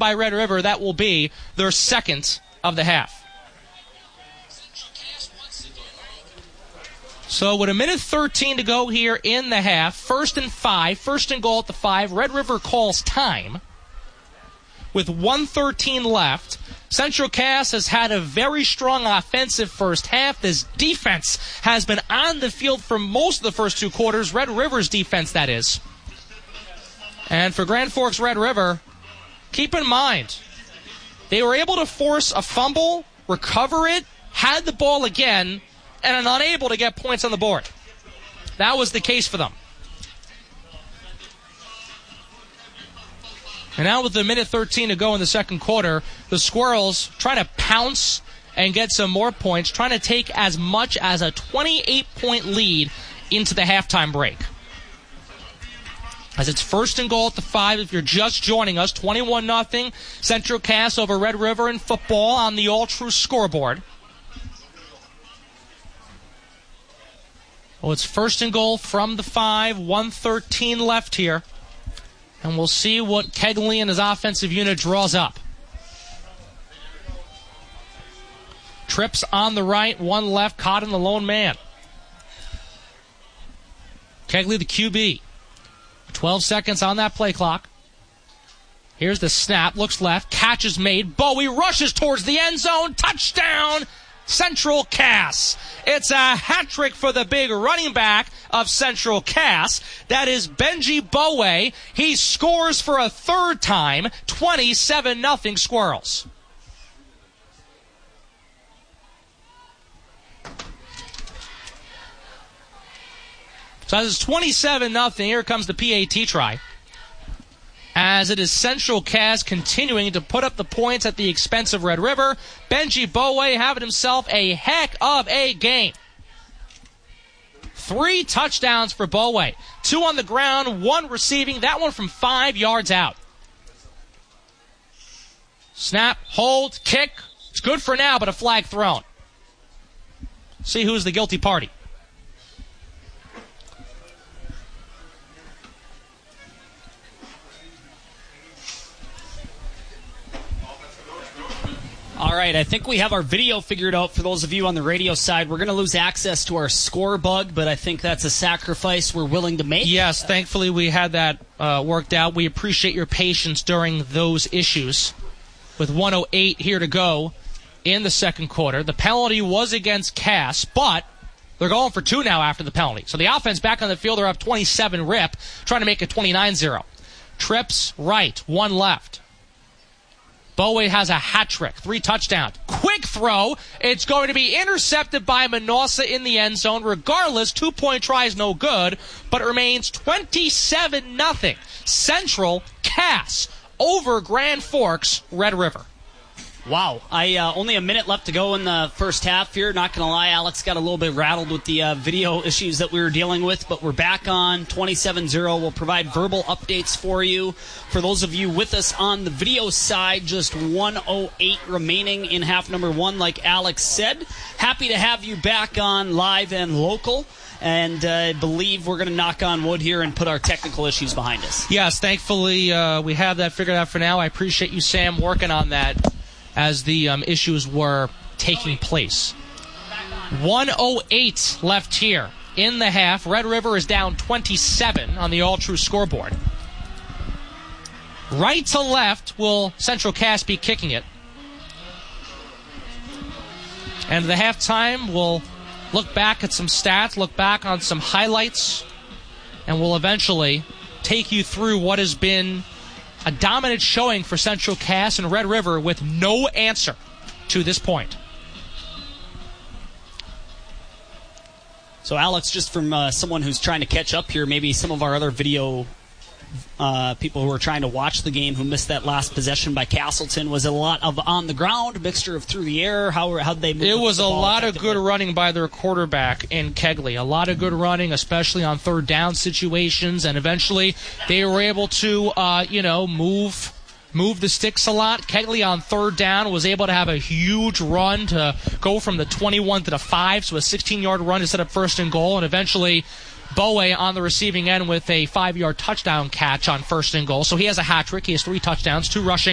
by Red River. That will be their second of the half. So with 1:13 to go here in the half, 1st and 5, 1st and goal at the 5. Red River calls time. With 1:13 left, Central Cass has had a very strong offensive first half. This defense has been on the field for most of the first two quarters. Red River's defense, that is. And for Grand Forks Red River, keep in mind, they were able to force a fumble, recover it, had the ball again, and are unable to get points on the board. That was the case for them. And now with 1:13 to go in the second quarter, the Squirrels trying to pounce and get some more points, trying to take as much as a 28-point lead into the halftime break. As it's 1st and goal at the 5, if you're just joining us, 21-0, Central Cass over Red River in football on the All True scoreboard. Well, it's 1st and goal from the 5, 1:13 left here. And we'll see what Kegley and his offensive unit draws up. Trips on the right, one left, caught in the lone man. Kegley, the QB. 12 seconds on that play clock. Here's the snap, looks left, catch is made. Bowie rushes towards the end zone, touchdown! Central Cass. It's a hat trick for the big running back of Central Cass. That is Benji Bowie. He scores for a third time. 27-0 Squirrels. So as it's 27-0, here comes the PAT try. As it is Central Cass continuing to put up the points at the expense of Red River. Benji Bowie having himself a heck of a game. 3 touchdowns for Bowie. 2 on the ground, 1 receiving. That one from 5 yards out. Snap, hold, kick. It's good for now, but a flag thrown. See who's the guilty party. All right, I think we have our video figured out for those of you on the radio side. We're going to lose access to our score bug, but I think that's a sacrifice we're willing to make. Yes, thankfully we had that worked out. We appreciate your patience during those issues. With 1:08 here to go in the second quarter. The penalty was against Cass, but they're going for 2 now after the penalty. So the offense back on the field, they're up 27-rip, trying to make it 29-0. Trips right, 1 left. Bowie has a hat trick, 3 touchdowns. Quick throw. It's going to be intercepted by Manossa in the end zone. Regardless, 2-point try is no good, but it remains 27-0. Central Cass over Grand Forks Red River. Wow. Only a minute left to go in the first half here. Not going to lie, Alex got a little bit rattled with the video issues that we were dealing with, but we're back on 27-0. We'll provide verbal updates for you. For those of you with us on the video side, just 1:08 remaining in half number 1, like Alex said. Happy to have you back on live and local. And I believe we're going to knock on wood here and put our technical issues behind us. Yes, thankfully we have that figured out for now. I appreciate you, Sam, working on that as the issues were taking place. 1:08 left here in the half. Red River is down 27 on the All True scoreboard. Right to left will Central Cass be kicking it. And the halftime, we'll look back at some stats, look back on some highlights, and we'll eventually take you through what has been a dominant showing for Central Cass and Red River with no answer to this point. So, Alex, just from someone who's trying to catch up here, maybe some of our other video people who are trying to watch the game who missed that last possession by Castleton, was it a lot of on the ground, mixture of through the air? How'd they move? It was a lot of good running by their quarterback in Kegley. A lot of good running, especially on third down situations, and eventually they were able to, move the sticks a lot. Kegley on third down was able to have a huge run to go from the 21 to the 5, so a 16-yard run to set up 1st and goal, and eventually Bowie on the receiving end with a 5-yard touchdown catch on 1st and goal. So he has a hat trick. He has 3 touchdowns, 2 rushing,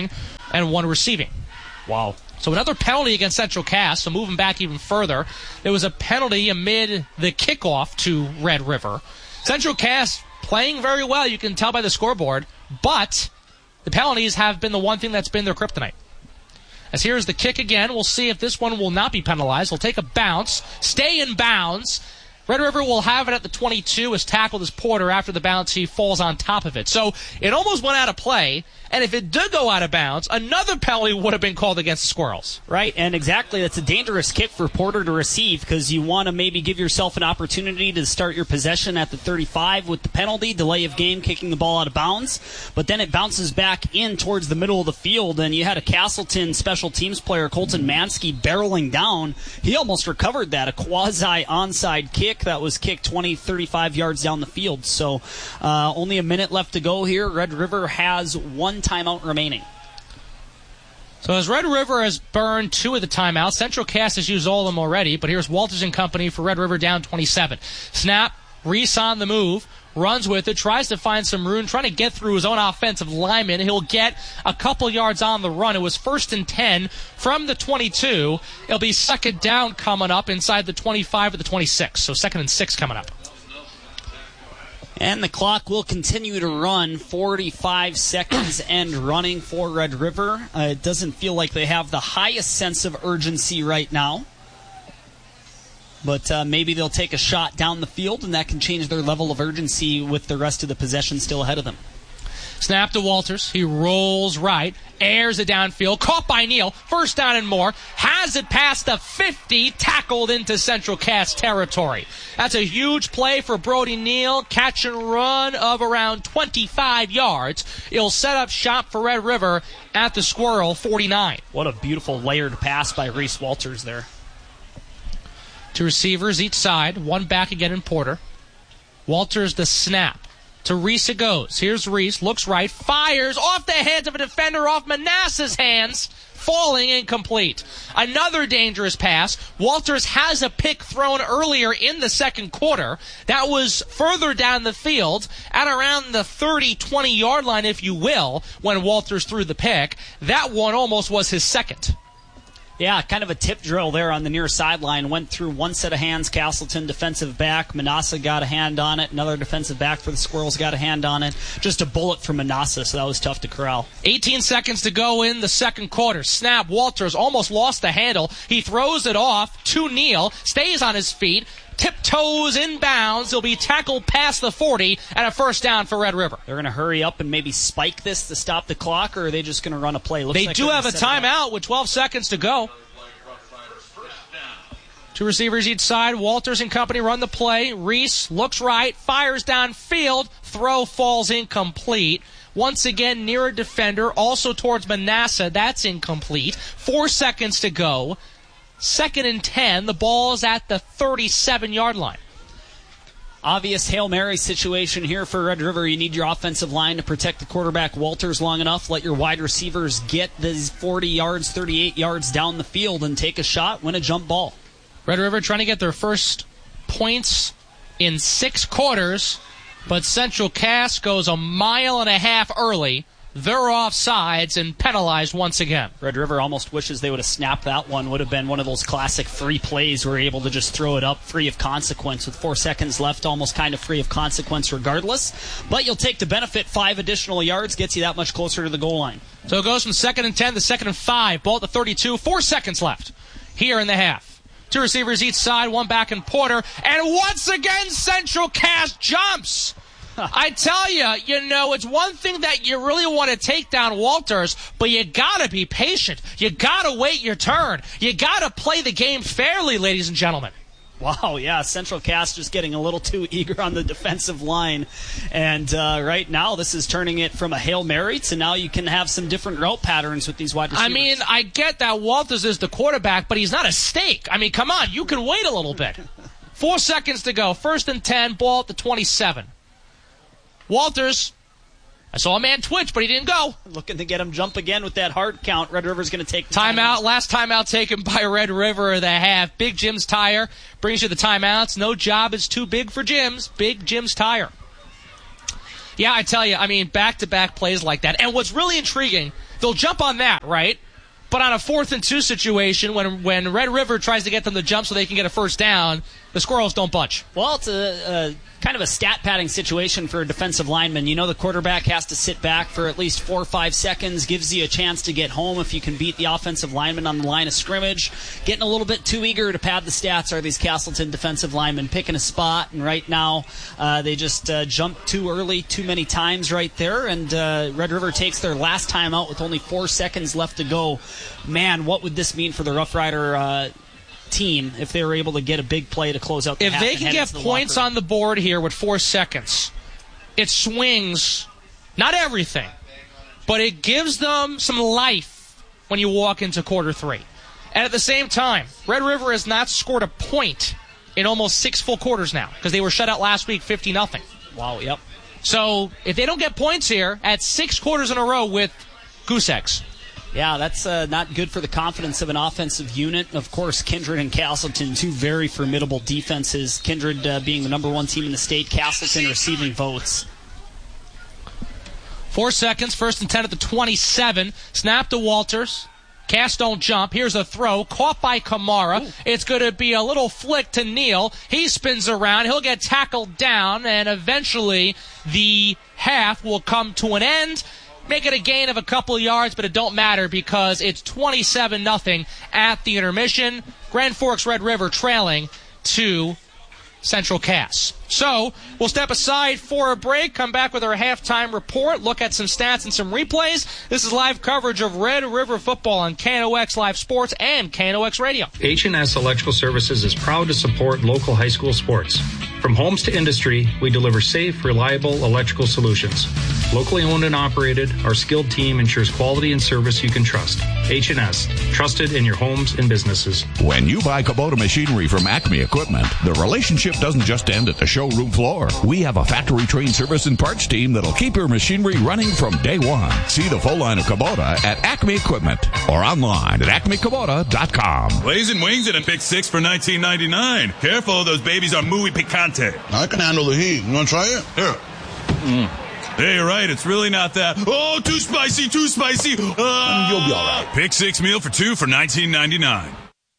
and 1 receiving. Wow. So another penalty against Central Cass. So moving back even further, there was a penalty amid the kickoff to Red River. Central Cass playing very well, you can tell by the scoreboard, but the penalties have been the one thing that's been their kryptonite. As here's the kick again. We'll see if this one will not be penalized. He'll take a bounce, stay in bounds. Red River will have it at the 22 as tackled as Porter. After the bounce, he falls on top of it. So it almost went out of play, and if it did go out of bounds, another penalty would have been called against the Squirrels. Right, and exactly, that's a dangerous kick for Porter to receive because you want to maybe give yourself an opportunity to start your possession at the 35 with the penalty, delay of game, kicking the ball out of bounds, but then it bounces back in towards the middle of the field, and you had a Castleton special teams player, Colton Mansky, barreling down. He almost recovered that, a quasi-onside kick that was kicked 20, 35 yards down the field. So only a minute left to go here. Red River has 1 timeout remaining. So as Red River has burned 2 of the timeouts, Central Cass has used all of them already, but here's Walters and company for Red River down 27. Snap, Reese on the move, runs with it, tries to find some room, trying to get through his own offensive lineman. He'll get a couple yards on the run. It was 1st and 10 from the 22. It'll be 2nd down coming up inside the 25 or the 26. So 2nd and 6 coming up. And the clock will continue to run. 45 seconds and running for Red River. It doesn't feel like they have the highest sense of urgency right now. But maybe they'll take a shot down the field, and that can change their level of urgency with the rest of the possession still ahead of them. Snap to Walters. He rolls right, airs it downfield, caught by Neal. 1st down and more. Has it past the 50, tackled into Central Cass territory. That's a huge play for Brody Neal. Catch and run of around 25 yards. It'll set up shop for Red River at the Squirrel 49. What a beautiful layered pass by Reese Walters there. 2 receivers each side. 1 back again in Porter. Walters the snap. To Reese it goes. Here's Reese. Looks right. Fires off the hands of a defender, off Manasseh's hands. Falling incomplete. Another dangerous pass. Walters has a pick thrown earlier in the 2nd quarter. That was further down the field at around the 30, 20-yard line, if you will, when Walters threw the pick. That one almost was his 2nd. Yeah, kind of a tip drill there on the near sideline. Went through 1 set of hands. Castleton defensive back. Manasseh got a hand on it. Another defensive back for the Squirrels got a hand on it. Just a bullet from Manasseh, so that was tough to corral. 18 seconds to go in the 2nd quarter. Snap. Walters almost lost the handle. He throws it off to Neal. Stays on his feet. Tiptoes inbounds. He'll be tackled past the 40 and a 1st down for Red River. They're going to hurry up and maybe spike this to stop the clock, or are they just going to run a play? They do have a timeout with 12 seconds to go. 2 receivers each side. Walters and company run the play. Reese looks right, fires downfield. Throw falls incomplete. Once again, near a defender, also towards Manasseh. That's incomplete. 4 seconds to go. 2nd and 10. The ball is at the 37-yard line. Obvious Hail Mary situation here for Red River. You need your offensive line to protect the quarterback Walters long enough. Let your wide receivers get these 40 yards, 38 yards down the field and take a shot, win a jump ball. Red River trying to get their first points in 6 quarters, but Central Cass goes a mile and a half early. They're off sides and penalized once again. Red River almost wishes they would have snapped that one. Would have been one of those classic free plays where you're able to just throw it up free of consequence with 4 seconds left, almost kind of free of consequence regardless. But you'll take the benefit. 5 additional yards gets you that much closer to the goal line. So it goes from 2nd and 10 to 2nd and 5. Ball at the 32. 4 seconds left here in the half. 2 receivers each side, 1 back in Porter. And once again, Central Cass jumps. I tell you, it's one thing that you really want to take down Walters, but you got to be patient. You got to wait your turn. You got to play the game fairly, ladies and gentlemen. Wow, yeah, Central Cass just getting a little too eager on the defensive line. And right now, this is turning it from a Hail Mary to now you can have some different route patterns with these wide receivers. I mean, I get that Walters is the quarterback, but he's not a steak. I mean, come on, you can wait a little bit. 4 seconds to go. 1st and 10, ball at the 27. Walters, I saw a man twitch, but he didn't go. Looking to get him jump again with that hard count. Red River's going to take the timeout. Last timeout taken by Red River of the half. Big Jim's Tire brings you the timeouts. No job is too big for Jim's. Big Jim's Tire. Yeah, I tell you, I mean, back-to-back plays like that. And what's really intriguing they'll jump on that, right? But on a 4th and 2 situation, when Red River tries to get them to jump so they can get a first down, the Squirrels don't budge. Well, it's a kind of a stat padding situation for a defensive lineman. You know the quarterback has to sit back for at least 4 or 5 seconds, gives you a chance to get home if you can beat the offensive lineman on the line of scrimmage. Getting a little bit too eager to pad the stats are these Castleton defensive linemen, picking a spot, and right now they just jumped too early too many times right there, and Red River takes their last time out with only 4 seconds left to go. Man, what would this mean for the Rough Rider team if they were able to get a big play to close out the half? If they can get points on the board here with 4 seconds, it swings not everything, but it gives them some life when you walk into quarter 3. And at the same time, Red River has not scored a point in almost 6 full quarters now because they were shut out last week 50-0. Wow, yep. So if they don't get points here at 6 quarters in a row with goose eggs. Yeah, that's not good for the confidence of an offensive unit. Of course, Kindred and Castleton, 2 very formidable defenses. Kindred being the number 1 team in the state, Castleton receiving votes. 4 seconds, 1st and 10 at the 27. Snap to Walters. Cast don't jump. Here's a throw. Caught by Kamara. Ooh. It's going to be a little flick to Neal. He spins around. He'll get tackled down, and eventually the half will come to an end. Make it a gain of a couple of yards, but it don't matter because it's 27-0 at the intermission. Grand Forks Red River trailing to Central Cass. So we'll step aside for a break, come back with our halftime report, look at some stats and some replays. This is live coverage of Red River football on KNOX Live Sports and KNOX Radio. H&S Electrical Services is proud to support local high school sports. From homes to industry, we deliver safe, reliable electrical solutions. Locally owned and operated, our skilled team ensures quality and service you can trust. H&S, trusted in your homes and businesses. When you buy Kubota machinery from Acme Equipment, the relationship doesn't just end at the showroom floor. We have a factory-trained service and parts team that'll keep your machinery running from day one. See the full line of Kubota at Acme Equipment or online at acmekubota.com. Blazing wings and a pick 6 for $19.99. Careful, those babies are muy picante. I can handle the heat. You want to try it? Here. Hey, you're right. It's really not that. Oh, too spicy, too spicy. You'll be all right. Pick 6 meal for 2 for $19.99.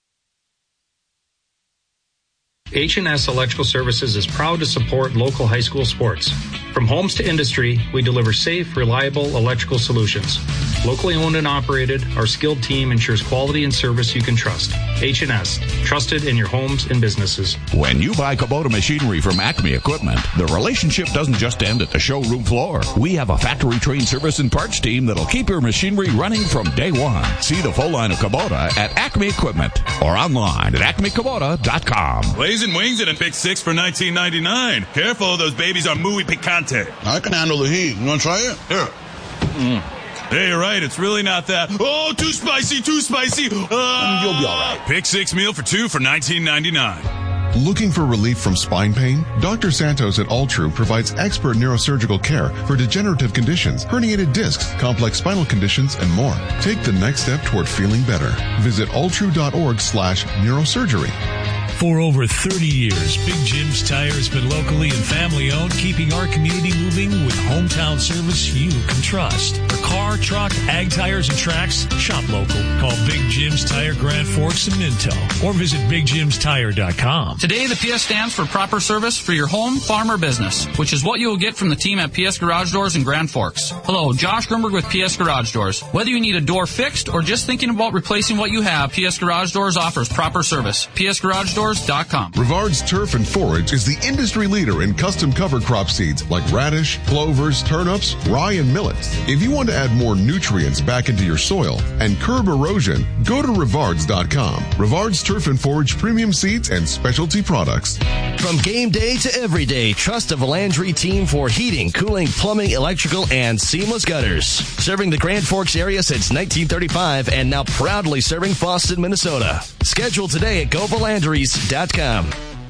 H&S Electrical Services is proud to support local high school sports. From homes to industry, we deliver safe, reliable electrical solutions. Locally owned and operated, our skilled team ensures quality and service you can trust. H&S, trusted in your homes and businesses. When you buy Kubota machinery from Acme Equipment, the relationship doesn't just end at the showroom floor. We have a factory-trained service and parts team that'll keep your machinery running from day one. See the full line of Kubota at Acme Equipment or online at acmekubota.com. Blazing wings and a pick 6 for $19.99. Careful, those babies are muy picante. I can handle the heat. You want to try it? Here. Hey, you're right. It's really not that. Oh, too spicy, too spicy. You'll be all right. Pick 6 meal for 2 for $19.99. Looking for relief from spine pain? Dr. Santos at Altru provides expert neurosurgical care for degenerative conditions, herniated discs, complex spinal conditions, and more. Take the next step toward feeling better. Visit altru.org/neurosurgery. For over 30 years, Big Jim's Tire has been locally and family owned, keeping our community moving with hometown service you can trust. For car, truck, ag tires, and tracks, shop local. Call Big Jim's Tire, Grand Forks and Minto, or visit bigjimstire.com. Today, the PS stands for proper service for your home, farm, or business, which is what you will get from the team at PS Garage Doors in Grand Forks. Hello, Josh Grunberg with PS Garage Doors. Whether you need a door fixed or just thinking about replacing what you have, PS Garage Doors offers proper service. PS Garage Doors. Rivard's Turf and Forage is the industry leader in custom cover crop seeds like radish, clovers, turnips, rye, and millet. If you want to add more nutrients back into your soil and curb erosion, go to Rivards.com. Rivard's Turf and Forage premium seeds and specialty products. From game day to every day, trust the Valandry team for heating, cooling, plumbing, electrical, and seamless gutters. Serving the Grand Forks area since 1935 and now proudly serving Boston, Minnesota. Schedule today at GoValandrys.com.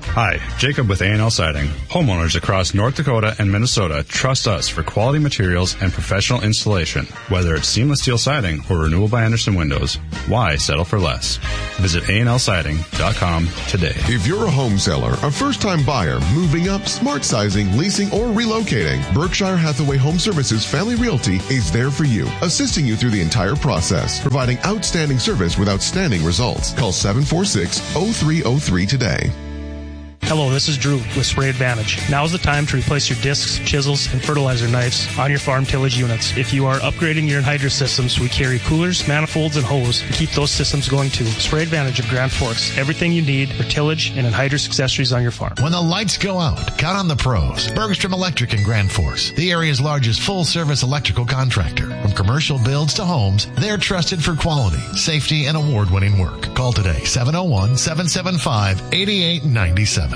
Hi, Jacob with A&L Siding. Homeowners across North Dakota and Minnesota trust us for quality materials and professional installation. Whether it's seamless steel siding or renewal by Anderson windows, why settle for less? Visit ANLsiding.com today. If you're a home seller, a first-time buyer, moving up, smart sizing, leasing, or relocating, Berkshire Hathaway Home Services Family Realty is there for you, assisting you through the entire process, providing outstanding service with outstanding results. Call 746-0303 today. Hello, this is Drew with Spray Advantage. Now is the time to replace your discs, chisels, and fertilizer knives on your farm tillage units. If you are upgrading your anhydrous systems, we carry coolers, manifolds, and hose to keep those systems going too. Spray Advantage of Grand Forks. Everything you need for tillage and anhydrous accessories on your farm. When the lights go out, count on the pros. Bergstrom Electric in Grand Forks, the area's largest full-service electrical contractor. From commercial builds to homes, they're trusted for quality, safety, and award-winning work. Call today, 701-775-8897.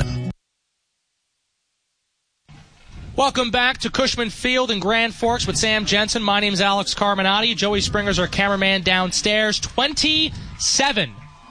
Welcome back to Cushman Field in Grand Forks with Sam Jensen. My name's Alex Carminati. Joey Springer's our cameraman downstairs. 27-0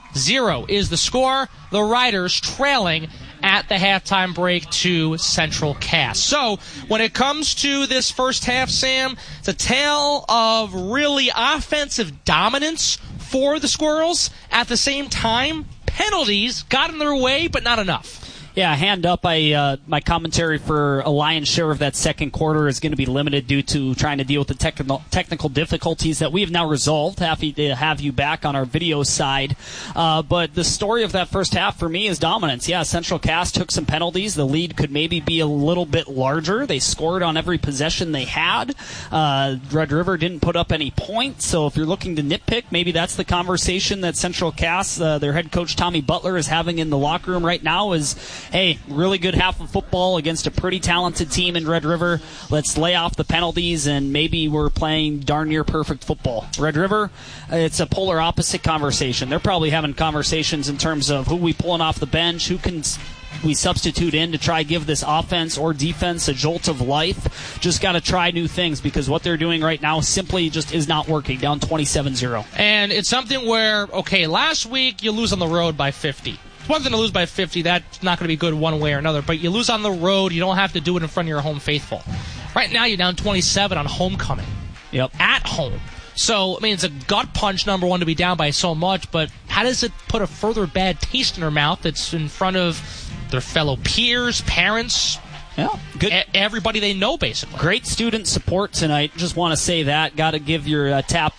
is the score. The Riders trailing at the halftime break to Central Cass. So, when it comes to this first half, Sam, it's a tale of really offensive dominance for the Squirrels. At the same time, penalties got in their way, but not enough. Yeah, hand up. My commentary for a lion's share of that second quarter is going to be limited due to trying to deal with the technical difficulties that we have now resolved. Happy to have you back on our video side. But the story of that first half for me is dominance. Yeah, Central Cass took some penalties. The lead could maybe be a little bit larger. They scored on every possession they had. Red River didn't put up any points. So if you're looking to nitpick, maybe that's the conversation that Central Cass, their head coach Tommy Butler, is having in the locker room right now is, hey, really good half of football against a pretty talented team in Red River. Let's lay off the penalties, and maybe we're playing darn near perfect football. Red River, it's a polar opposite conversation. They're probably having conversations in terms of who we pulling off the bench, who can we substitute in to try give this offense or defense a jolt of life. Just got to try new things because what they're doing right now simply just is not working. Down 27-0. And it's something where, okay, last week you lose on the road by 50. It's one thing to lose by 50. That's not going to be good one way or another. But you lose on the road. You don't have to do it in front of your home faithful. Right now you're down 27 on homecoming. Yep. At home. So, I mean, it's a gut punch, number one, to be down by so much. But how does it put a further bad taste in their mouth that's in front of their fellow peers, parents, yeah, good. Everybody they know, basically? Great student support tonight. Just want to say that. Got to give your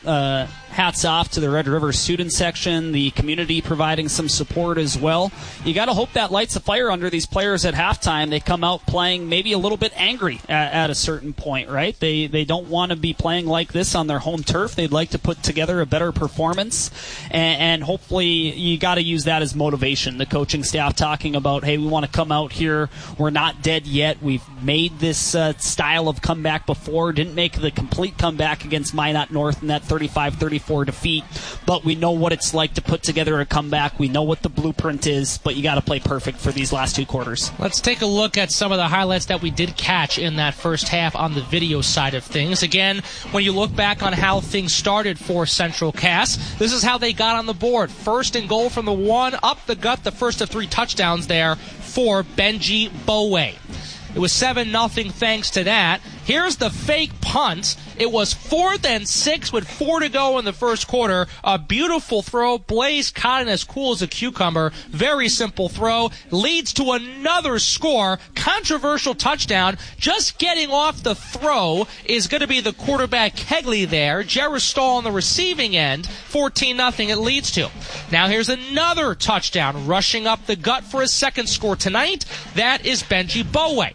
hats off to the Red River student section, the community providing some support as well. You got to hope that lights a fire under these players at halftime. They come out playing maybe a little bit angry at a certain point, right? They don't want to be playing like this on their home turf. They'd like to put together a better performance, and hopefully you got to use that as motivation. The coaching staff talking about, hey, we want to come out here. We're not dead yet. We've made this style of comeback before. Didn't make the complete comeback against Minot North in that 35-34 defeat, but we know what it's like to put together a comeback. We know what the blueprint is, but you got to play perfect for these last two quarters. Let's take a look at some of the highlights that we did catch in that first half on the video side of things. Again, when you look back on how things started for Central Cass, this is how they got on the board. First and goal from the one, up the gut, the first of three touchdowns there for Benji Bowe. It was 7-0 thanks to that. Here's the fake punt. It was 4th and 6 with 4 to go in the first quarter. A beautiful throw. Blaze caught it as cool as a cucumber. Very simple throw. Leads to another score. Controversial touchdown. Just getting off the throw is going to be the quarterback Kegley there. Jerry Stahl on the receiving end. 14-0 it leads to. Now here's another touchdown. Rushing up the gut for his second score tonight. That is Benji Bowe.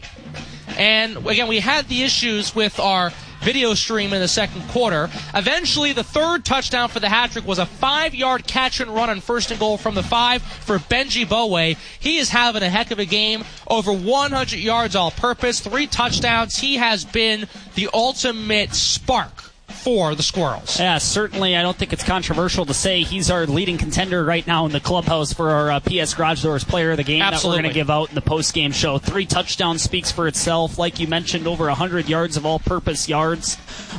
And again, we had the issues with our video stream in the second quarter. Eventually, the third touchdown for the hat-trick was a 5-yard catch and run on first and goal from the 5 for Benji Bowe. He is having a heck of a game. Over 100 yards all-purpose, 3 touchdowns. He has been the ultimate spark for the Squirrels. Yeah, certainly. I don't think it's controversial to say he's our leading contender right now in the clubhouse for our PS Garage Doors Player of the Game. Absolutely. That we're going to give out in the post-game show. 3 touchdowns speaks for itself. Like you mentioned, over 100 yards of all-purpose yards.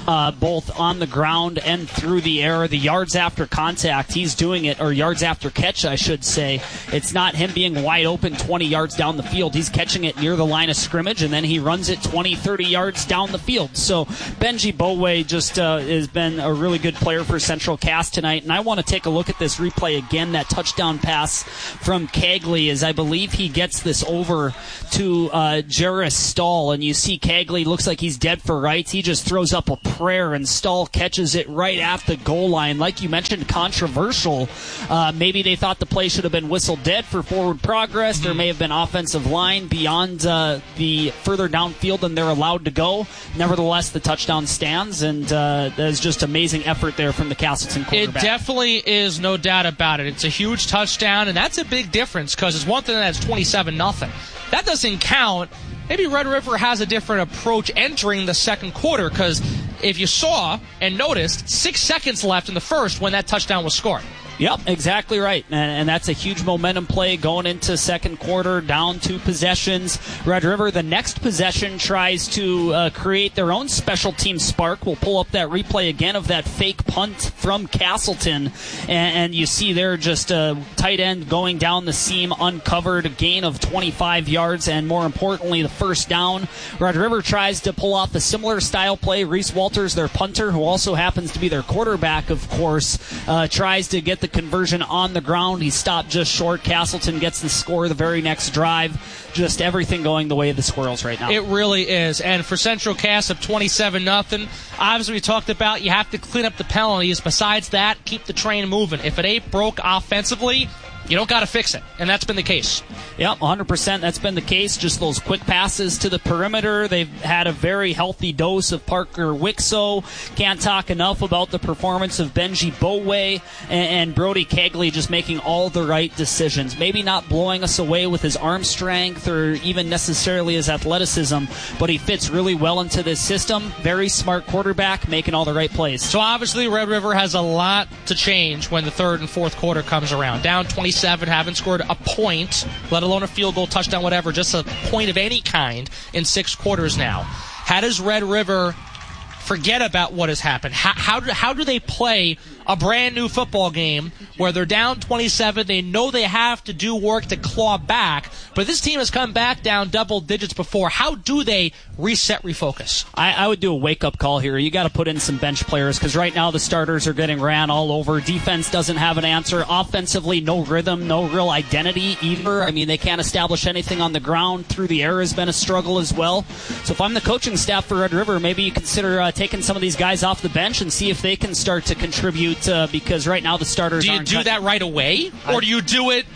both on the ground and through the air. The yards after contact, he's doing it, or yards after catch, I should say. It's not him being wide open 20 yards down the field. He's catching it near the line of scrimmage, and then he runs it 20, 30 yards down the field. So Benji Boway just has been a really good player for Central Cass tonight, and I want to take a look at this replay again. That touchdown pass from Cagley, as I believe he gets this over to Jarris Stahl, and you see Cagley looks like he's dead for rights. He just throws up a prayer, and Stahl catches it right at the goal line. Like you mentioned, controversial. Maybe they thought the play should have been whistled dead for forward progress. There may have been offensive line beyond the further downfield than they're allowed to go. Nevertheless, the touchdown stands, and there's just amazing effort there from the Castleton quarterback. It definitely is, no doubt about it. It's a huge touchdown, and that's a big difference because it's one thing that's 27-0. That doesn't count. Maybe Red River has a different approach entering the second quarter because if you saw and noticed, 6 seconds left in the first when that touchdown was scored. Yep, exactly right. And that's a huge momentum play going into second quarter, down 2 possessions. Red River, the next possession, tries to create their own special team spark. We'll pull up that replay again of that fake punt from Castleton. And you see there just a tight end going down the seam, uncovered, a gain of 25 yards, and more importantly, the first down. Red River tries to pull off a similar style play. Reese Walters, their punter, who also happens to be their quarterback, of course, tries to get the conversion on the ground. He stopped just short. Castleton gets the score the very next drive. Just everything going the way of the Squirrels right now. It really is. And for Central Cass, up 27-0. Obviously, we talked about you have to clean up the penalties. Besides that, keep the train moving. If it ain't broke offensively, you don't got to fix it, and that's been the case. Yep, 100% that's been the case. Just those quick passes to the perimeter. They've had a very healthy dose of Parker Wixo. Can't talk enough about the performance of Benji Boway and Brody Cagley just making all the right decisions. Maybe not blowing us away with his arm strength or even necessarily his athleticism, but he fits really well into this system. Very smart quarterback, making all the right plays. So obviously Red River has a lot to change when the third and fourth quarter comes around. Down 27, haven't scored a point, let alone a field goal, touchdown, whatever, just a point of any kind in 6 quarters now. How does Red River forget about what has happened? How do they play a brand new football game where they're down 27? They know they have to do work to claw back, but this team has come back down double digits before. How do they reset, refocus? I would do a wake-up call here. You got to put in some bench players because right now the starters are getting ran all over. Defense doesn't have an answer. Offensively, no rhythm, no real identity either. I mean, they can't establish anything on the ground. Through the air has been a struggle as well. So if I'm the coaching staff for Red River, maybe you consider taking some of these guys off the bench and see if they can start to contribute because right now the starters aren't. Do you do that right away? Or do you do it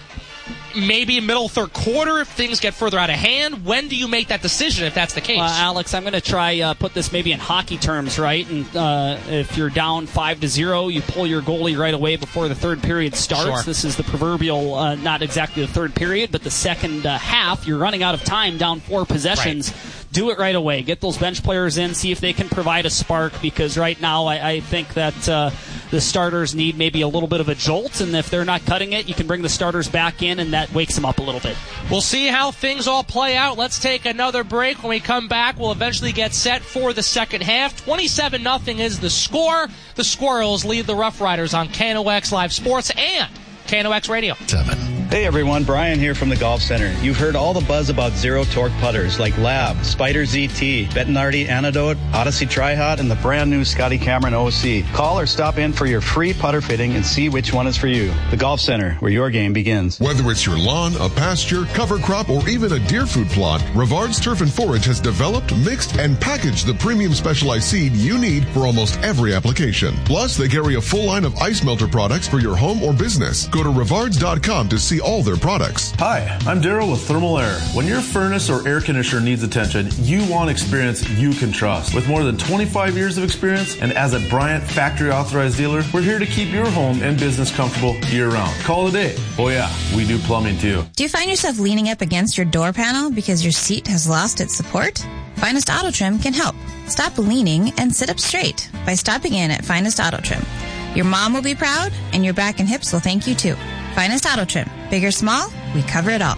maybe middle third quarter if things get further out of hand? When do you make that decision if that's the case? Alex, I'm going to try put this maybe in hockey terms, right? And if you're down 5-0, you pull your goalie right away before the third period starts. Sure. This is the proverbial, not exactly the third period, but the second half. You're running out of time, down 4 possessions. Right. Do it right away. Get those bench players in, see if they can provide a spark, because right now I think that the starters need maybe a little bit of a jolt, and if they're not cutting it, you can bring the starters back in, and that wakes them up a little bit. We'll see how things all play out. Let's take another break. When we come back, we'll eventually get set for the second half. 27-0 is the score. The Squirrels lead the Rough Riders on KNOX Live Sports and KNOX Radio. 7. Hey everyone, Brian here from the Golf Center. You've heard all the buzz about zero-torque putters like Lab, Spider ZT, Bettinardi Antidote, Odyssey Tri-Hot, and the brand new Scotty Cameron OC. Call or stop in for your free putter fitting and see which one is for you. The Golf Center, where your game begins. Whether it's your lawn, a pasture, cover crop, or even a deer food plot, Rivard's Turf and Forage has developed, mixed, and packaged the premium specialized seed you need for almost every application. Plus, they carry a full line of ice melter products for your home or business. Go to rivards.com to see all their products. Hi, I'm Daryl with Thermal Air. When your furnace or air conditioner needs attention, you want experience you can trust. With more than 25 years of experience and as a Bryant factory authorized dealer, we're here to keep your home and business comfortable year round. Call today. Oh yeah, we do plumbing too. Do you find yourself leaning up against your door panel because your seat has lost its support? Finest Auto Trim can help. Stop leaning and sit up straight by stopping in at Finest Auto Trim. Your mom will be proud and your back and hips will thank you too. Finest Auto Trim. Big or small, we cover it all.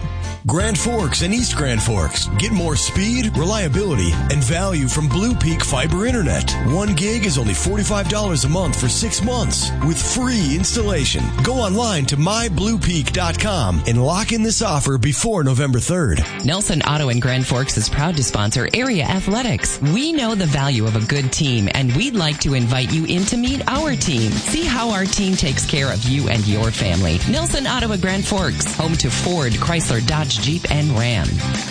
Grand Forks and East Grand Forks. Get more speed, reliability, and value from Blue Peak Fiber Internet. 1 gig is only $45 a month for 6 months with free installation. Go online to mybluepeak.com and lock in this offer before November 3rd. Nelson Auto in Grand Forks is proud to sponsor area athletics. We know the value of a good team, and we'd like to invite you in to meet our team. See how our team takes care of you and your family. Nelson Auto in Grand Forks, home to Ford, Chrysler, Dodge, Jeep, and Ram.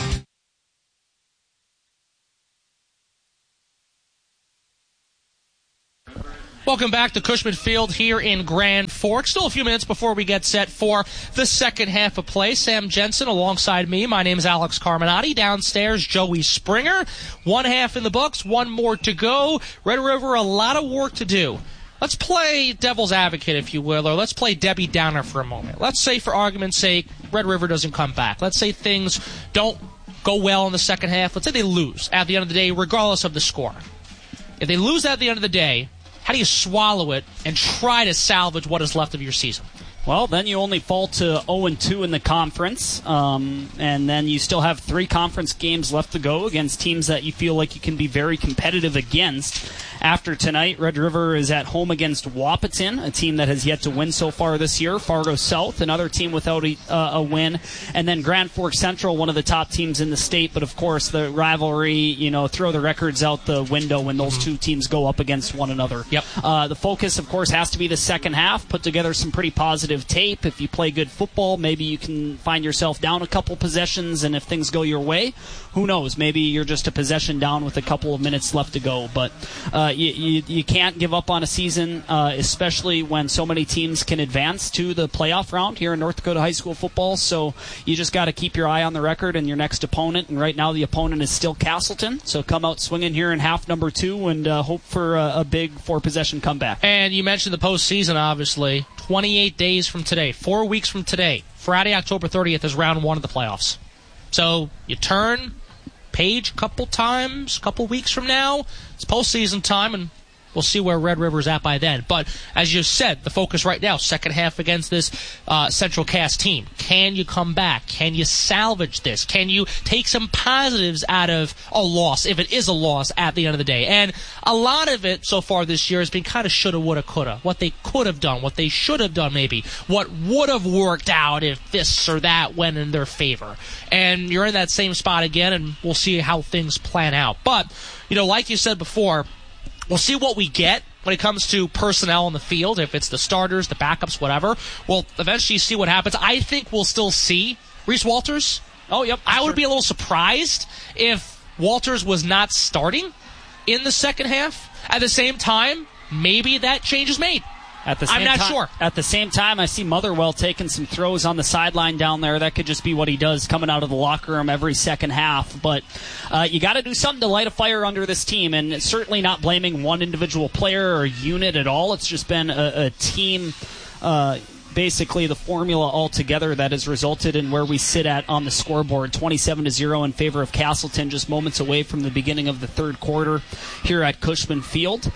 Welcome back to Cushman Field here in Grand Forks. Still a few minutes before we get set for the second half of play. Sam Jensen alongside me. My name is Alex Carminati. Downstairs, Joey Springer. 1 half in the books, 1 more to go. Red River, a lot of work to do. Let's play devil's advocate, if you will, or let's play Debbie Downer for a moment. Let's say, for argument's sake, Red River doesn't come back. Let's say things don't go well in the second half. Let's say they lose at the end of the day, regardless of the score. If they lose at the end of the day, how do you swallow it and try to salvage what is left of your season? Well, then you only fall to 0-2 in the conference, and then you still have 3 conference games left to go against teams that you feel like you can be very competitive against. After tonight, Red River is at home against Wahpeton, a team that has yet to win so far this year. Fargo South, another team without a win. And then Grand Forks Central, one of the top teams in the state. But, of course, the rivalry, throw the records out the window when those two teams go up against one another. Yep. The focus, of course, has to be the second half. Put together some pretty positive tape. If you play good football, maybe you can find yourself down a couple possessions. And if things go your way, who knows? Maybe you're just a possession down with a couple of minutes left to go. But you can't give up on a season, especially when so many teams can advance to the playoff round here in North Dakota high school football. So you just got to keep your eye on the record and your next opponent. And right now the opponent is still Castleton. So come out swinging here in half number 2 and hope for a big 4-possession comeback. And you mentioned the postseason, obviously. 28 days from today, 4 weeks from today, Friday, October 30th is round 1 of the playoffs. So you turn page a couple weeks from now. It's postseason time, and we'll see where Red River's at by then. But as you said, the focus right now, second half against this Central Cass team. Can you come back? Can you salvage this? Can you take some positives out of a loss, if it is a loss, at the end of the day? And a lot of it so far this year has been kind of shoulda, woulda, coulda. What they could have done, what they should have done maybe, what would have worked out if this or that went in their favor. And you're in that same spot again, and we'll see how things plan out. But, like you said before, we'll see what we get when it comes to personnel on the field, if it's the starters, the backups, whatever. We'll eventually see what happens. I think we'll still see Reese Walters. Oh, yep. I would be a little surprised if Walters was not starting in the second half. At the same time, maybe that change is made. I'm not sure. At the same time, I see Motherwell taking some throws on the sideline down there. That could just be what he does coming out of the locker room every second half. But you got to do something to light a fire under this team, and it's certainly not blaming one individual player or unit at all. It's just been a team, basically the formula altogether that has resulted in where we sit at on the scoreboard, 27-0 in favor of Castleton, just moments away from the beginning of the third quarter here at Cushman Field.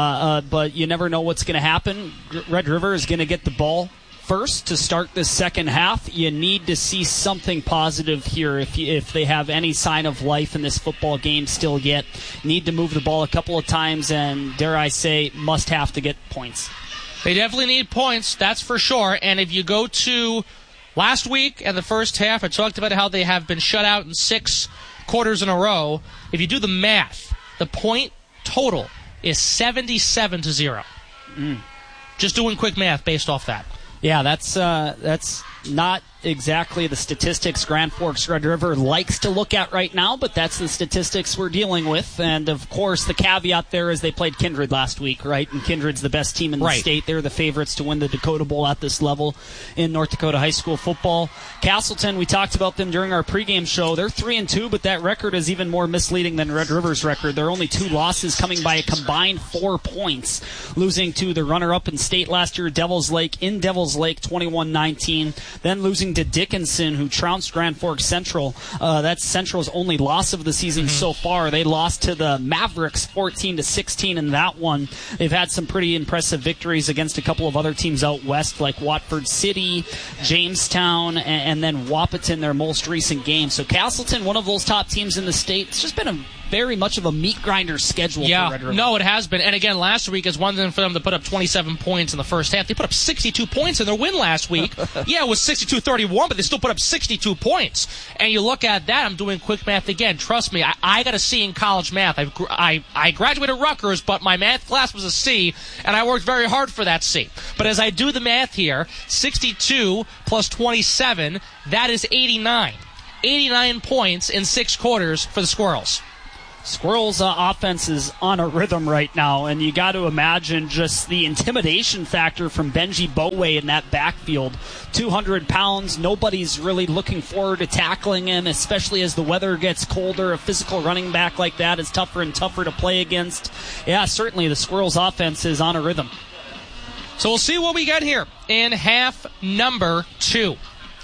But you never know what's going to happen. Red River is going to get the ball first to start this second half. You need to see something positive here if they have any sign of life in this football game still yet. Need to move the ball a couple of times and, dare I say, must have to get points. They definitely need points, that's for sure. And if you go to last week and the first half, I talked about how they have been shut out in 6 quarters in a row. If you do the math, the point total is 77-0. Just doing quick math based off that. Yeah, that's not exactly the statistics Grand Forks Red River likes to look at right now, but that's the statistics we're dealing with. And, of course, the caveat there is they played Kindred last week, right? And Kindred's the best team in the state. They're the favorites to win the Dakota Bowl at this level in North Dakota high school football. Castleton, we talked about them during our pregame show. They're 3-2, but that record is even more misleading than Red River's record. They're only 2 losses, coming by a combined 4 points, losing to the runner-up in state last year, Devils Lake, in Devils Lake, 21-19, then losing losing to Dickinson, who trounced Grand Forks Central. That's Central's only loss of the season so far. They lost to the Mavericks 14-16 in that one. They've had some pretty impressive victories against a couple of other teams out west, like Watford City, Jamestown, and then Wahpeton, their most recent game. So Castleton, one of those top teams in the state. It's just been very much of a meat grinder schedule for Red River. No, it has been. And again, last week is one thing for them to put up 27 points in the first half. They put up 62 points in their win last week. Yeah, it was 62-31, but they still put up 62 points. And you look at that, I'm doing quick math again. Trust me, I got a C in college math. I graduated Rutgers, but my math class was a C, and I worked very hard for that C. But as I do the math here, 62 plus 27, that is 89. 89 points in 6 quarters for the Squirrels. Squirrels' offense is on a rhythm right now, and you got to imagine just the intimidation factor from Benji Boway in that backfield. 200 pounds, nobody's really looking forward to tackling him, especially as the weather gets colder. A physical running back like that is tougher and tougher to play against. Yeah, certainly the Squirrels' offense is on a rhythm. So we'll see what we get here in half number 2.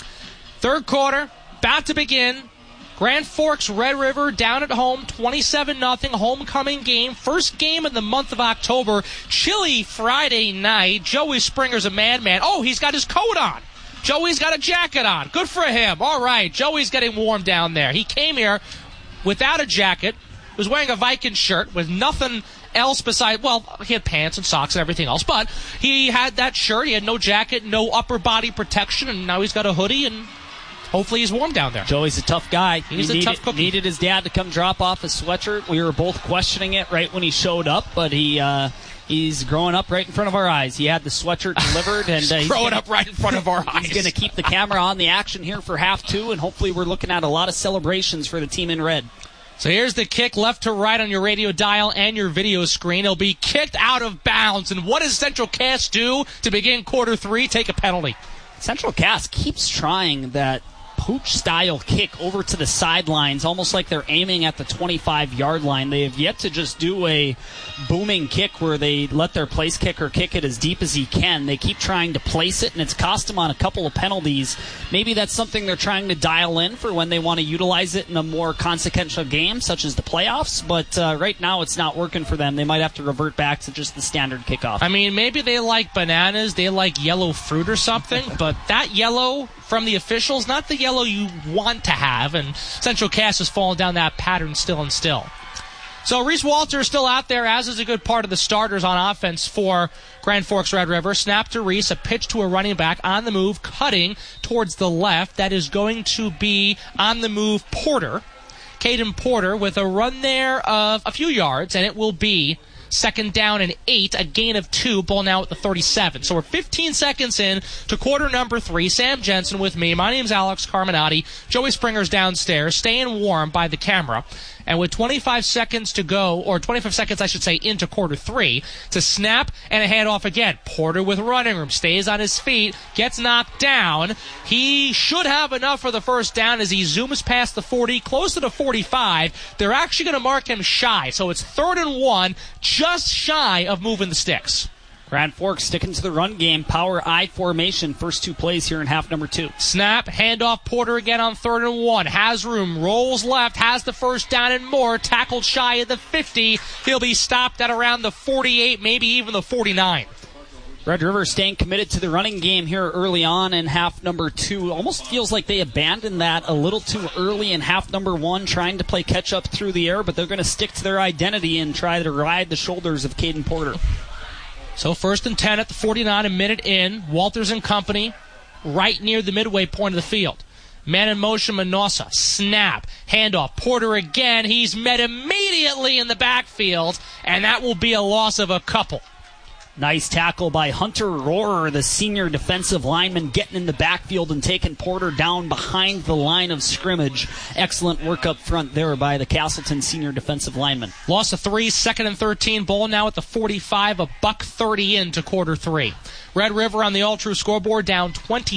Third quarter, about to begin. Grand Forks Red River down at home, 27-0 homecoming game. First game of the month of October. Chilly Friday night. Joey Springer's a madman. Oh, he's got his coat on. Joey's got a jacket on. Good for him. All right, Joey's getting warm down there. He came here without a jacket. He was wearing a Viking shirt with nothing else besides, well, he had pants and socks and everything else, but he had that shirt. He had no jacket, no upper body protection, and now he's got a hoodie and hopefully he's warm down there. Joey's a tough guy. He's a tough cookie. Needed his dad to come drop off his sweatshirt. We were both questioning it right when he showed up, but he's growing up right in front of our eyes. He had the sweatshirt delivered, and he's growing up right in front of our eyes. He's going to keep the camera on the action here for half 2, and hopefully we're looking at a lot of celebrations for the team in red. So here's the kick left to right on your radio dial and your video screen. It'll be kicked out of bounds. And what does Central Cass do to begin quarter 3? Take a penalty. Central Cass keeps trying that pooch-style kick over to the sidelines, almost like they're aiming at the 25-yard line. They have yet to just do a booming kick where they let their place kicker kick it as deep as he can. They keep trying to place it, and it's cost them on a couple of penalties. Maybe that's something they're trying to dial in for when they want to utilize it in a more consequential game, such as the playoffs, but right now it's not working for them. They might have to revert back to just the standard kickoff. I mean, maybe they like bananas, they like yellow fruit or something, but that yellow from the officials, not the yellow you want to have, and Central Cass has fallen down that pattern still and still. So Reese Walter is still out there, as is a good part of the starters on offense for Grand Forks Red River. Snap to Reese, a pitch to a running back on the move, cutting towards the left. That is going to be on the move Porter. Caden Porter with a run there of a few yards, and it will be second down and 8, a gain of 2, ball now at the 37. So we're 15 seconds in to quarter number 3. Sam Jensen with me. My name's Alex Carminati. Joey Springer's downstairs, staying warm by the camera. And with 25 seconds to go, or 25 seconds, I should say, into quarter 3, to snap and a handoff again. Porter with running room, stays on his feet, gets knocked down. He should have enough for the first down as he zooms past the 40, close to the 45. They're actually going to mark him shy, so it's 3rd and 1, just shy of moving the sticks. Grand Forks sticking to the run game, power I formation, first 2 plays here in half number 2. Snap, handoff, Porter again on 3rd and 1. Has room, rolls left, has the first down and more, tackled shy of the 50. He'll be stopped at around the 48, maybe even the 49. Red River staying committed to the running game here early on in half number 2. Almost feels like they abandoned that a little too early in half number 1, trying to play catch-up through the air, but they're going to stick to their identity and try to ride the shoulders of Caden Porter. So 1st and 10 at the 49, a minute in. Walters and company right near the midway point of the field. Man in motion, Manossa. Snap. Handoff. Porter again. He's met immediately in the backfield, and that will be a loss of a couple. Nice tackle by Hunter Rohrer, the senior defensive lineman, getting in the backfield and taking Porter down behind the line of scrimmage. Excellent work up front there by the Castleton senior defensive lineman. Loss of 3, 2nd and 13. Ball now at the 45, a $1:30 into quarter 3. Red River on the all-true scoreboard down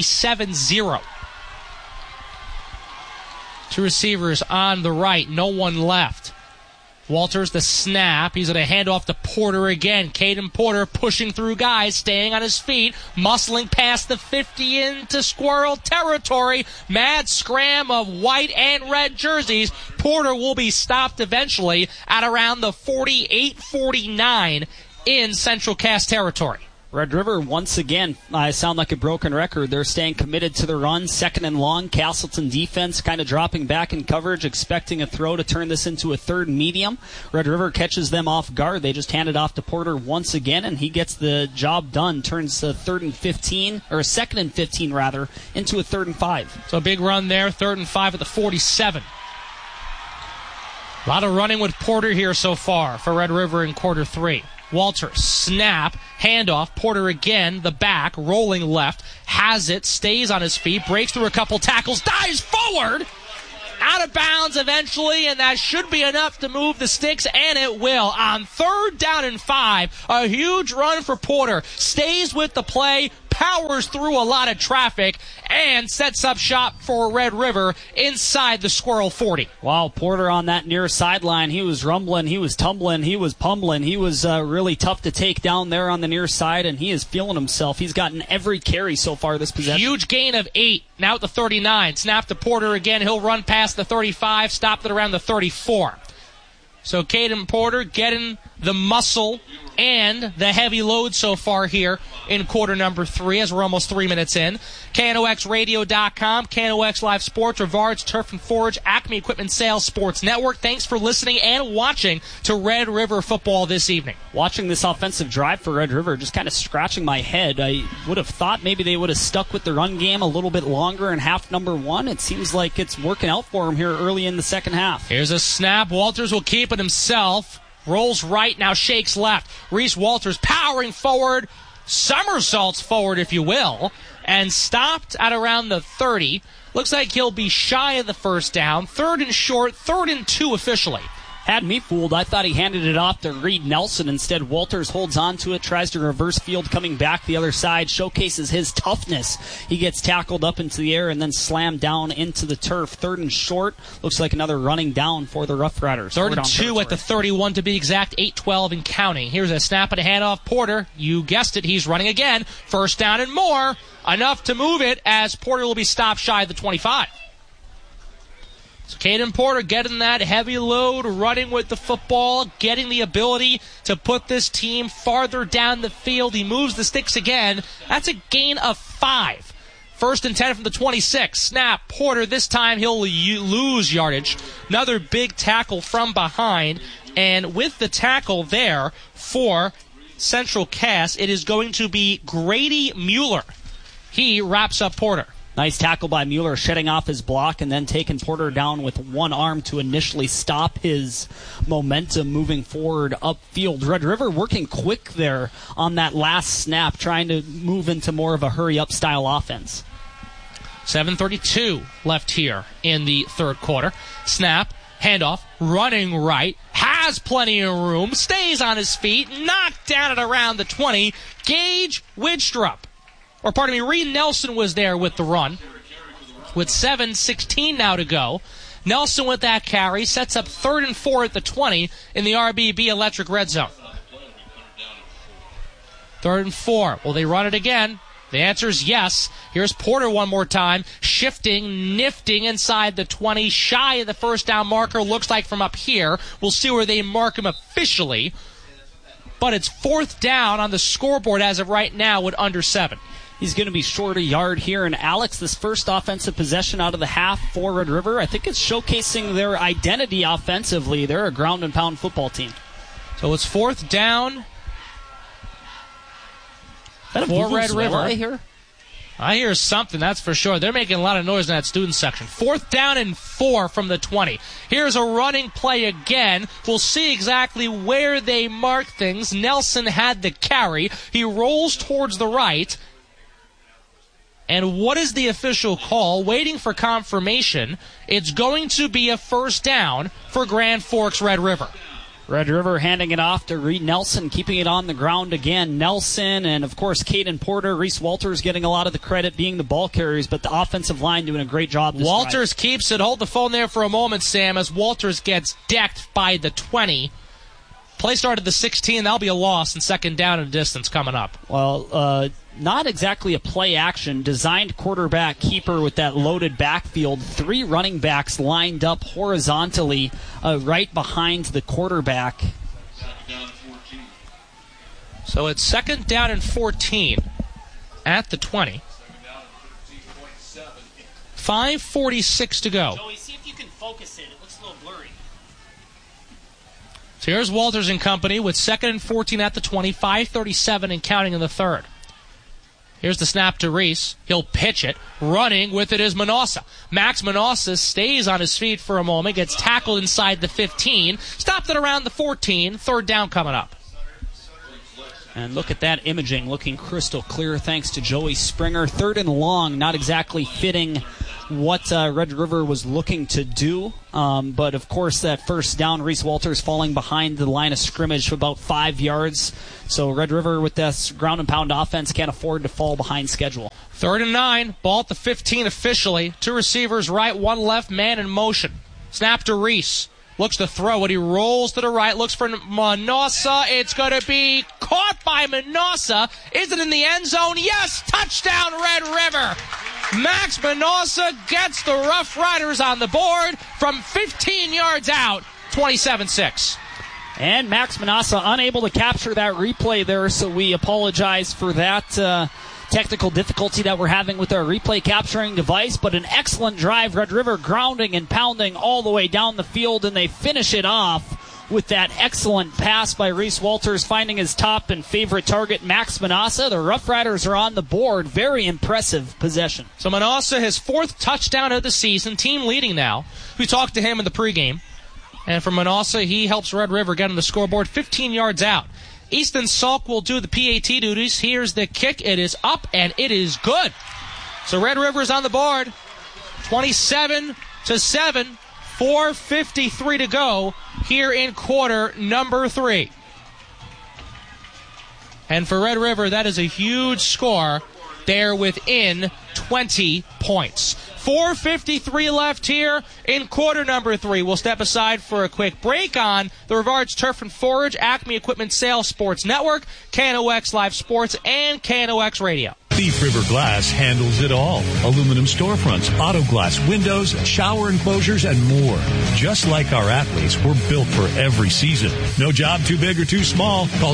27-0. 2 receivers on the right, no one left. Walters, the snap. He's going to hand off to Porter again. Caden Porter pushing through guys, staying on his feet, muscling past the 50 into Squirrel territory. Mad scram of white and red jerseys. Porter will be stopped eventually at around the 48-49 in Central Cass territory. Red River, once again, I sound like a broken record. They're staying committed to the run, second and long. Castleton defense kind of dropping back in coverage, expecting a throw to turn this into a third medium. Red River catches them off guard. They just hand it off to Porter once again, and he gets the job done. Turns a second and 15 into a 3rd and 5. So a big run there, 3rd and 5 at the 47. A lot of running with Porter here so far for Red River in quarter 3. Walters, snap, handoff, Porter again, the back, rolling left, has it, stays on his feet, breaks through a couple tackles, dives forward, out of bounds eventually, and that should be enough to move the sticks, and it will. On 3rd down and 5, a huge run for Porter, stays with the play, powers through a lot of traffic, and sets up shop for Red River inside the Squirrel 40. Wow, Porter on that near sideline. He was rumbling, he was tumbling, he was pummeling. He was really tough to take down there on the near side, and he is feeling himself. He's gotten every carry so far this possession. Huge gain of 8. Now at the 39. Snap to Porter again. He'll run past the 35, stopped at around the 34. So Caden Porter getting the muscle and the heavy load so far here in quarter number 3 as we're almost 3 minutes in. KNOXradio.com, KNOX Live Sports, Rivards, Turf and Forge, Acme Equipment Sales Sports Network. Thanks for listening and watching to Red River football this evening. Watching this offensive drive for Red River, just kind of scratching my head. I would have thought maybe they would have stuck with the run game a little bit longer in half number 1. It seems like it's working out for them here early in the second half. Here's a snap. Walters will keep it himself. Rolls right, now shakes left. Reese Walters powering forward, somersaults forward, if you will, and stopped at around the 30. Looks like he'll be shy of the first down. 3rd and short, 3rd and 2 officially. Had me fooled. I thought he handed it off to Reed Nelson. Instead, Walters holds on to it, tries to reverse field coming back the other side, showcases his toughness. He gets tackled up into the air and then slammed down into the turf. 3rd and short. Looks like another running down for the Rough Riders. 3rd and 2 at the 31 to be exact, 8-12 and counting. Here's a snap and a handoff. Porter, you guessed it, he's running again. 1st down and more. Enough to move it as Porter will be stopped shy of the 25. So Caden Porter getting that heavy load, running with the football, getting the ability to put this team farther down the field. He moves the sticks again. That's a gain of 5. 1st and 10 from the 26. Snap. Porter, this time he'll lose yardage. Another big tackle from behind. And with the tackle there for Central Cass, it is going to be Grady Mueller. He wraps up Porter. Nice tackle by Mueller, shedding off his block and then taking Porter down with one arm to initially stop his momentum moving forward upfield. Red River working quick there on that last snap, trying to move into more of a hurry-up style offense. 7:32 left here in the 3rd quarter. Snap, handoff, running right, has plenty of room, stays on his feet, knocked down at around the 20. Gage Widstrup. Reed Nelson was there with the run. With 7:16 now to go. Nelson with that carry sets up 3rd and 4 at the 20 in the RBB Electric red zone. 3rd and 4. Will they run it again? The answer is yes. Here's Porter one more time. Shifting, nifting inside the 20. Shy of the 1st down marker. Looks like from up here. We'll see where they mark him officially. But it's 4th down on the scoreboard as of right now with under 7. He's going to be short a yard here. And Alex, this first offensive possession out of the half for Red River, I think it's showcasing their identity offensively. They're a ground and pound football team. So it's 4th down for Red River. I hear something, that's for sure. They're making a lot of noise in that student section. 4th down and 4 from the 20. Here's a running play again. We'll see exactly where they mark things. Nelson had the carry. He rolls towards the right. And what is the official call? Waiting for confirmation. It's going to be a 1st down for Grand Forks Red River. Red River handing it off to Reed Nelson, keeping it on the ground again. Nelson and, of course, Caden Porter, Reese Walters getting a lot of the credit being the ball carriers, but the offensive line doing a great job this Walters drive. keeps it. Hold the phone there for a moment, Sam, as Walters gets decked by the 20. Play started the 16. That'll be a loss and second down and distance coming up. Well, not exactly a play action. Designed quarterback keeper with that loaded backfield. 3 running backs lined up horizontally right behind the quarterback. So it's second down and 14 at the 20. 5:46 to go. Joey, see if you can focus it. It looks a little blurry. So here's Walters and company with second and 14 at the 20, 5:37 and counting in the third. Here's the snap to Reese. He'll pitch it. Running with it is Manossa. Max Manossa stays on his feet for a moment, gets tackled inside the 15, stopped it around the 14, third down coming up. And look at that imaging, looking crystal clear thanks to Joey Springer. Third and long, not exactly fitting what Red River was looking to do. But, of course, that first down, Reese Walters falling behind the line of scrimmage for about 5 yards. So Red River with this ground and pound offense can't afford to fall behind schedule. Third and 9, ball at the 15 officially. 2 receivers right, 1 left, man in motion. Snap to Reese. Looks to throw it. He rolls to the right. Looks for Manossa. It's going to be caught by Manossa. Is it in the end zone? Yes! Touchdown, Red River! Max Manossa gets the Rough Riders on the board from 15 yards out, 27-6. And Max Manossa unable to capture that replay there, so we apologize for that technical difficulty that we're having with our replay capturing device, but an excellent drive. Red River grounding and pounding all the way down the field, and they finish it off with that excellent pass by Reese Walters, finding his top and favorite target, Max Manossa. The Rough Riders are on the board. Very impressive possession. So Manossa, his 4th touchdown of the season, team leading now. We talked to him in the pregame. And for Manossa, he helps Red River get on the scoreboard 15 yards out. Easton Salk will do the PAT duties. Here's the kick. It is up, and it is good. So Red River's on the board. 27-7. 4:53 to go here in quarter number 3. And for Red River, that is a huge score. They're within 20 points. 4:53 left here in quarter number 3. We'll step aside for a quick break on the Rivards Turf and Forage, Acme Equipment Sales Sports Network, KNOX Live Sports, and KNOX Radio. Thief River Glass handles it all. Aluminum storefronts, auto glass, windows, shower enclosures, and more. Just like our athletes, we're built for every season. No job too big or too small. Call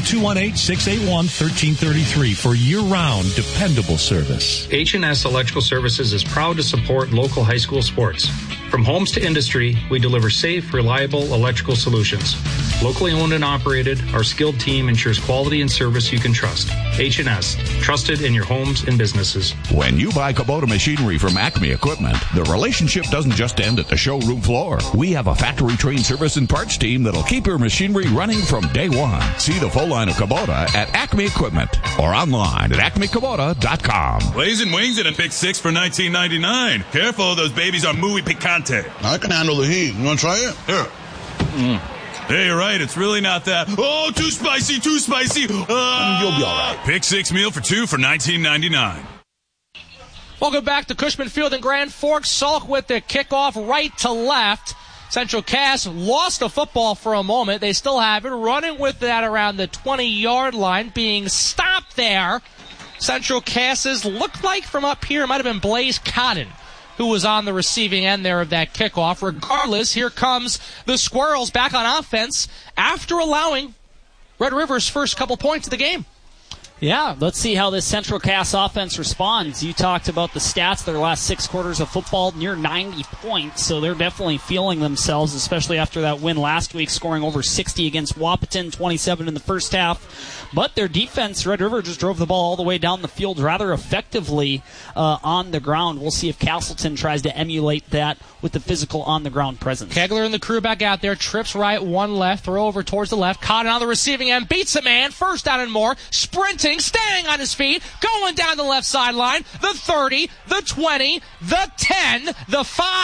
218-681-1333 for year-round, dependable service. H&S Electrical Services is proud to support local high school sports. From homes to industry, we deliver safe, reliable electrical solutions. Locally owned and operated, our skilled team ensures quality and service you can trust. H&S, trusted in your homes and businesses. When you buy Kubota machinery from Acme Equipment, the relationship doesn't just end at the showroom floor. We have a factory-trained service and parts team that'll keep your machinery running from day one. See the full line of Kubota at Acme Equipment or online at acmekubota.com. Blazing wings and a pick 6 for $19.99. Careful, those babies are muy picante. I can handle the heat. You want to try it? Here. Hey, you're right. It's really not that. Oh, too spicy, too spicy. You'll be all right. Pick 6 meal for 2 for $19.99. Welcome back to Cushman Field in Grand Forks. Salk with the kickoff right to left. Central Cass lost the football for a moment. They still have it. Running with that around the 20-yard line. Being stopped there. Central Cass's looked like from up here. It might have been Blaze Cotton who was on the receiving end there of that kickoff. Regardless, here comes the Squirrels back on offense after allowing Red River's first couple points of the game. Yeah, let's see how this Central Cass offense responds. You talked about the stats, their last 6 quarters of football, near 90 points, so they're definitely feeling themselves, especially after that win last week, scoring over 60 against Wahpeton, 27 in the first half. But their defense, Red River, just drove the ball all the way down the field rather effectively on the ground. We'll see if Castleton tries to emulate that with the physical on-the-ground presence. Kegler and the crew back out there, trips right, 1 left, throw over towards the left, caught on the receiving end, beats a man, first down and more, sprinting, staying on his feet, going down the left sideline, the 30, the 20, the 10, the 5,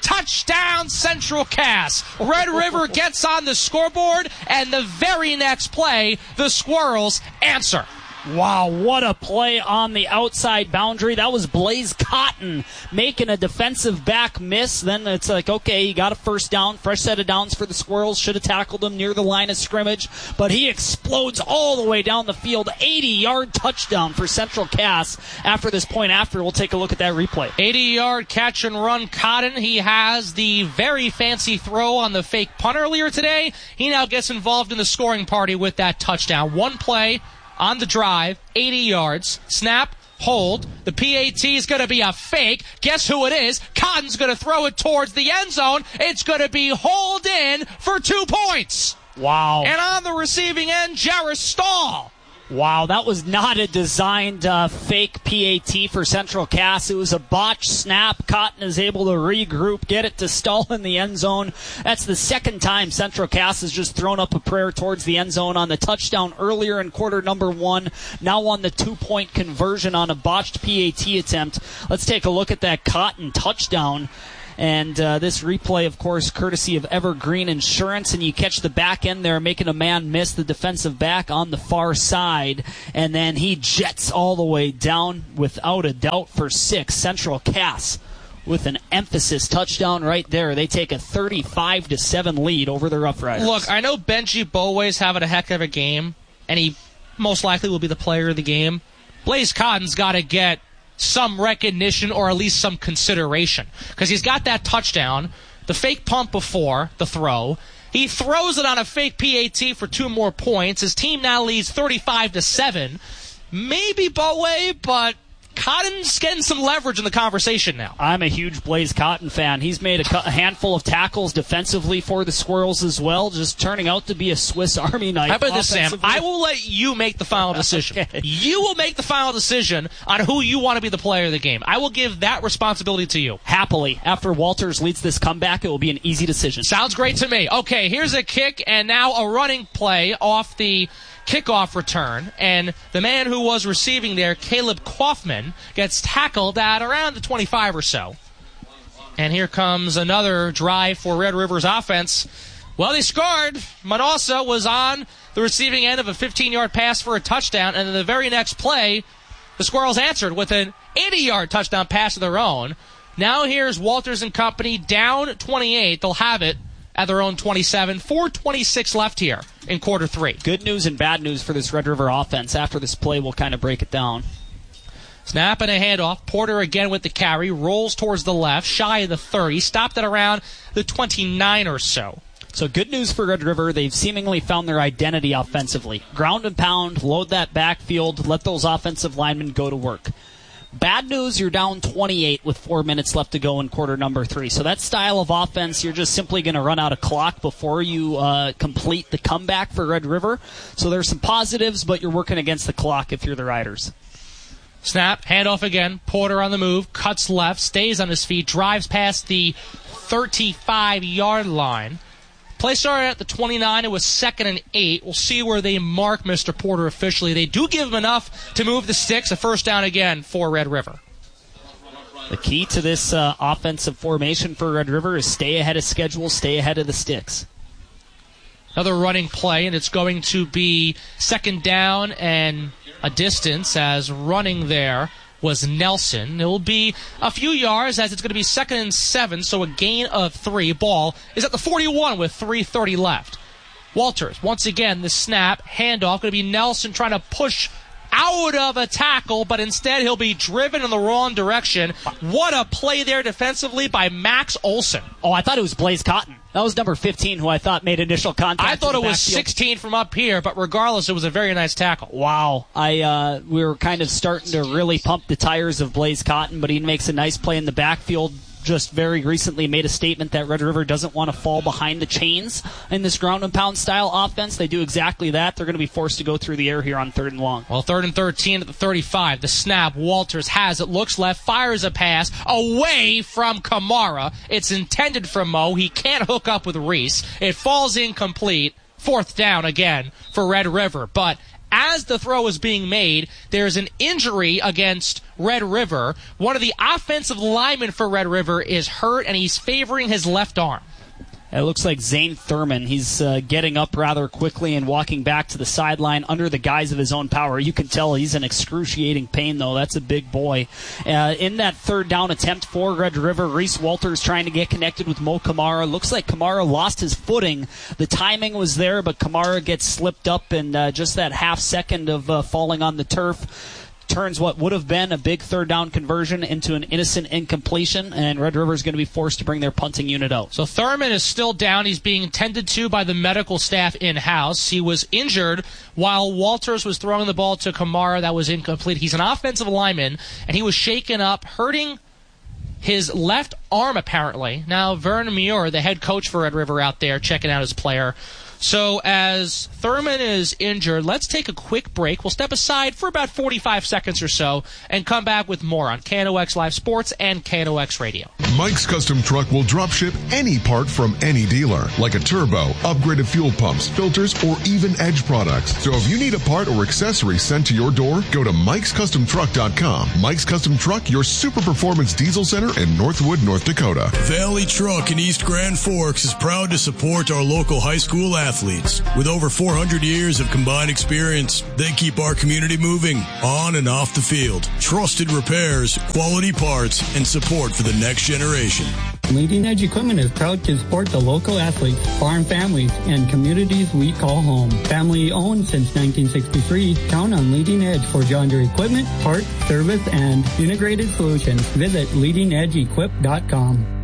Touchdown, Central Cass. Red River gets on the scoreboard, and the very next play, the Squirrels answer. Wow, what a play on the outside boundary. That was Blaze Cotton making a defensive back miss. Then it's like, okay, he got a first down, fresh set of downs for the Squirrels. Should have tackled him near the line of scrimmage, but he explodes all the way down the field. 80-yard touchdown for Central Cass. After this point, we'll take a look at that replay. 80-yard catch and run Cotton. He has the very fancy throw on the fake punt earlier today. He now gets involved in the scoring party with that touchdown. One play on the drive, 80 yards, snap, hold. The PAT is going to be a fake. Guess who it is? Cotton's going to throw it towards the end zone. It's going to be hauled in for 2 points. Wow. And on the receiving end, Jarris Stahl. Wow, that was not a designed fake PAT for Central Cass. It was a botched snap. Cotton is able to regroup, get it to Stahl in the end zone. That's the second time Central Cass has just thrown up a prayer towards the end zone on the touchdown earlier in quarter number 1. Now on the 2-point conversion on a botched PAT attempt. Let's take a look at that Cotton touchdown. And this replay, of course, courtesy of Evergreen Insurance. And you catch the back end there, making a man miss the defensive back on the far side. And then he jets all the way down without a doubt for 6. Central Cass with an emphasis touchdown right there. They take a 35-7 lead over the Rough Riders. Look, I know Benji Boway's having a heck of a game, and he most likely will be the player of the game. Blaze Cotton's got to get some recognition or at least some consideration, because he's got that touchdown, the fake pump before the throw. He throws it on a fake PAT for 2 more points. His team now leads 35-7. Maybe Boway, but Cotton's getting some leverage in the conversation now. I'm a huge Blaze Cotton fan. He's made a handful of tackles defensively for the Squirrels as well, just turning out to be a Swiss Army knife. How about this, Sam? I will let you make the final decision. Okay. You will make the final decision on who you want to be the player of the game. I will give that responsibility to you. Happily. After Walters leads this comeback, it will be an easy decision. Sounds great to me. Okay, here's a kick and now a running play off the kickoff return, and the man who was receiving there, Caleb Kaufman, gets tackled at around the 25 or so. And here comes another drive for Red River's offense. Well, they scored. Manossa was on the receiving end of a 15-yard pass for a touchdown, and then the very next play, the Squirrels answered with an 80-yard touchdown pass of their own. Now here's Walters and company down 28. They'll have it at their own 27. 4:26 left here in quarter 3. Good news and bad news for this Red River offense. After this play, we'll kind of break it down. Snap and a handoff. Porter again with the carry. Rolls towards the left. Shy of the 30. Stopped at around the 29 or so. So good news for Red River. They've seemingly found their identity offensively. Ground and pound. Load that backfield. Let those offensive linemen go to work. Bad news, you're down 28 with 4 minutes left to go in quarter number 3. So that style of offense, you're just simply going to run out of clock before you complete the comeback for Red River. So there's some positives, but you're working against the clock if you're the Riders. Snap, handoff again. Porter on the move, cuts left, stays on his feet, drives past the 35-yard line. Play started at the 29. It was 2nd and 8. We'll see where they mark Mr. Porter officially. They do give him enough to move the sticks. A first down again for Red River. The key to this offensive formation for Red River is stay ahead of schedule, stay ahead of the sticks. Another running play, and it's going to be 2nd down and a distance, as running there was Nelson. It will be a few yards, as it's going to be 2nd and 7, so a gain of 3. Ball is at the 41 with 3:30 left. Walters, once again, the snap, handoff, going to be Nelson trying to push out of a tackle, but instead he'll be driven in the wrong direction. What a play there defensively by Max Olson. Oh, I thought it was Blaze Cotton. That was number 15 who I thought made initial contact. I thought it was 16 from up here, but regardless, it was a very nice tackle. Wow. We were kind of starting to really pump the tires of Blaze Cotton, but he makes a nice play in the backfield. Just very recently made a statement that Red River doesn't want to fall behind the chains in this ground and pound style offense. They do exactly that. They're going to be forced to go through the air here on 3rd and long. Well, 3rd and 13 at the 35. The snap, Walters has it, looks left, fires a pass away from Kamara. It's intended for Mo. He can't hook up with Reese. It falls incomplete. 4th down again for Red River. But as the throw is being made, there's an injury against Red River. One of the offensive linemen for Red River is hurt, and he's favoring his left arm. It looks like Zane Thurman. He's getting up rather quickly and walking back to the sideline under the guise of his own power. You can tell he's in excruciating pain, though. That's a big boy. In that third down attempt for Red River, Reese Walters trying to get connected with Mo Kamara. Looks like Kamara lost his footing. The timing was there, but Kamara gets slipped up, and just that half second of falling on the turf turns what would have been a big third down conversion into an innocent incompletion, and Red River is going to be forced to bring their punting unit out. So Thurman is still down. He's being tended to by the medical staff in-house. He was injured while Walters was throwing the ball to Kamara. That was incomplete. He's an offensive lineman, and he was shaken up, hurting his left arm, apparently. Now, Vern Muir, the head coach for Red River, out there checking out his player. So as Thurman is injured, let's take a quick break. We'll step aside for about 45 seconds or so and come back with more on KNOX Live Sports and KNOX Radio. Mike's Custom Truck will drop ship any part from any dealer, like a turbo, upgraded fuel pumps, filters, or even Edge products. So if you need a part or accessory sent to your door, go to Mike'sCustomTruck.com. Mike's Custom Truck, your super performance diesel center in Northwood, North Dakota. Valley Truck in East Grand Forks is proud to support our local high school athletes. With over 400 years of combined experience, they keep our community moving on and off the field. Trusted repairs, quality parts, and support for the next generation. Leading Edge Equipment is proud to support the local athletes, farm families, and communities we call home. Family owned since 1963, count on Leading Edge for John Deere equipment, parts, service, and integrated solutions. Visit leadingedgeequip.com.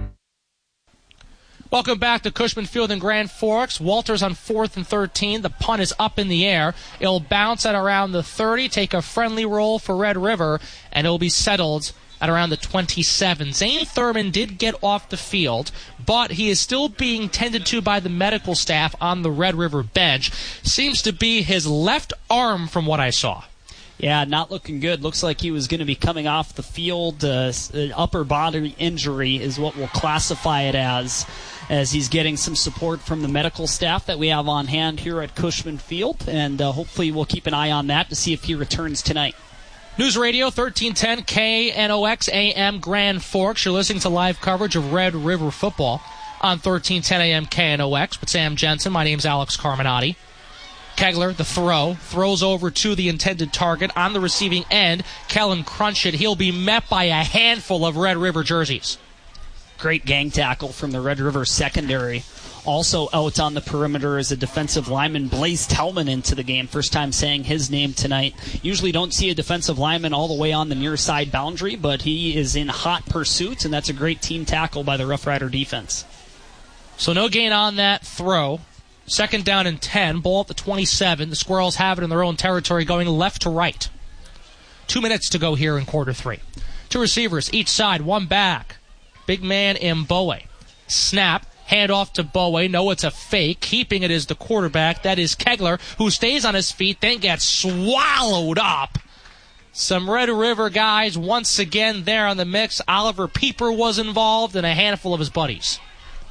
Welcome back to Cushman Field in Grand Forks. Walters on 4th and 13. The punt is up in the air. It'll bounce at around the 30, take a friendly roll for Red River, and it'll be settled at around the 27. Zane Thurman did get off the field, but he is still being tended to by the medical staff on the Red River bench. Seems to be his left arm from what I saw. Yeah, not looking good. Looks like he was going to be coming off the field. Upper body injury is what we'll classify it as he's getting some support from the medical staff that we have on hand here at Cushman Field, and hopefully we'll keep an eye on that to see if he returns tonight. News Radio 1310 KNOX AM Grand Forks. You're listening to live coverage of Red River football on 1310 AM KNOX with Sam Jensen. My name's Alex Carminati. Kegler, the throws over to the intended target on the receiving end. Kellen Crunchett. He'll be met by a handful of Red River jerseys. Great gang tackle from the Red River secondary. Also out on the perimeter is a defensive lineman, Blaze Tellman, into the game. First time saying his name tonight. Usually don't see a defensive lineman all the way on the near side boundary, but he is in hot pursuit, and that's a great team tackle by the Rough Rider defense. So no gain on that throw. Second down and 10, ball at the 27. The Squirrels have it in their own territory going left to right. 2 minutes to go here in quarter three. Two receivers, each side, one back. Big man Mbowe. Snap, hand off to Bowe. No, it's a fake. Keeping it is the quarterback. That is Kegler, who stays on his feet, then gets swallowed up. Some Red River guys once again there on the mix. Oliver Pieper was involved and a handful of his buddies.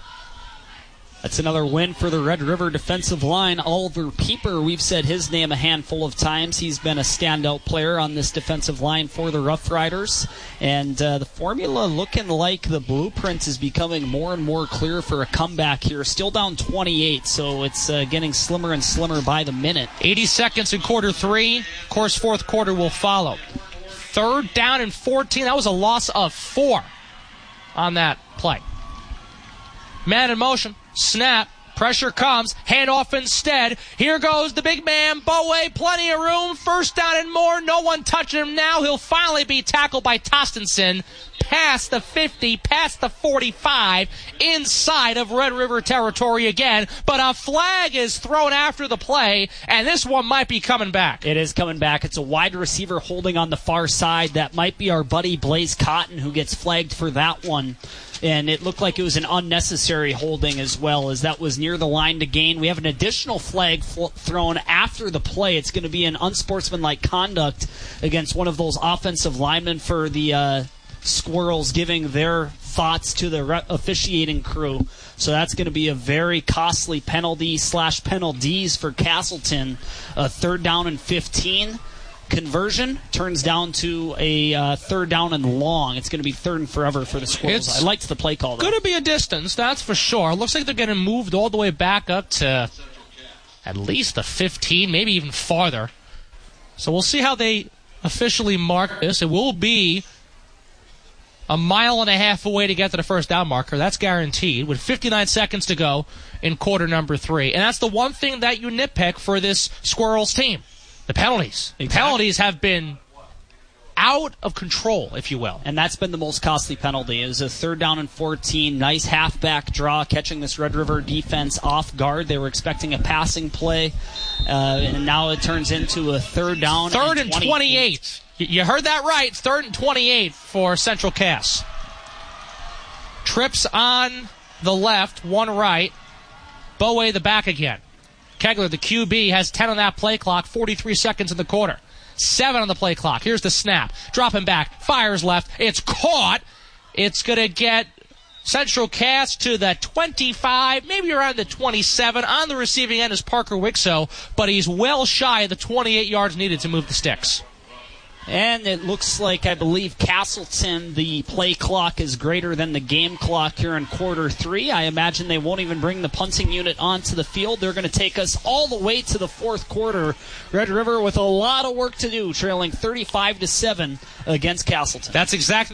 That's another win for the Red River defensive line. Oliver Pieper, we've said his name a handful of times. He's been a standout player on this defensive line for the Rough Riders. And the formula looking like the blueprint is becoming more and more clear for a comeback here. Still down 28, so it's getting slimmer and slimmer by the minute. 80 seconds in quarter three. Of course, fourth quarter will follow. Third down and 14. That was a loss of 4 on that play. Man in motion. Snap. Pressure comes. Handoff instead. Here goes the big man, Bowe. Plenty of room. First down and more. No one touching him now. He'll finally be tackled by Tostenson. Past the 50, past the 45, inside of Red River territory again. But a flag is thrown after the play, and this one might be coming back. It is coming back. It's a wide receiver holding on the far side. That might be our buddy Blaze Cotton who gets flagged for that one. And it looked like it was an unnecessary holding as well, as that was near the line to gain. We have an additional flag thrown after the play. It's going to be an unsportsmanlike conduct against one of those offensive linemen for the Squirrels, giving their thoughts to the officiating crew. So that's going to be a very costly penalty/penalties for Castleton. 3rd down and 15. Conversion turns down to a 3rd down and long. It's going to be 3rd and forever for the Squirrels. I liked the play call, though. Going to be a distance, that's for sure. Looks like they're getting moved all the way back up to at least the 15, maybe even farther. So we'll see how they officially mark this. It will be a 1.5 miles away to get to the first down marker. That's guaranteed, with 59 seconds to go in quarter number 3. And that's the one thing that you nitpick for this Squirrels team. The penalties. Exactly. Penalties have been out of control, if you will. And that's been the most costly penalty. It was a 3rd down and 14. Nice halfback draw, catching this Red River defense off guard. They were expecting a passing play, and now it turns into a 3rd down. 3rd and 28. You heard that right. 3rd and 28 for Central Cass. Trips on the left, one right. Bowe the back again. Kegler, the QB, has 10 on that play clock, 43 seconds in the quarter. 7 on the play clock. Here's the snap. Dropping back. Fires left. It's caught. It's going to get Central Cass to the 25, maybe around the 27. On the receiving end is Parker Wixo, but he's well shy of the 28 yards needed to move the sticks. And it looks like, I believe, Castleton, the play clock is greater than the game clock here in quarter 3. I imagine they won't even bring the punting unit onto the field. They're going to take us all the way to the 4th quarter. Red River with a lot of work to do, trailing 35-7 against Castleton. That's exactly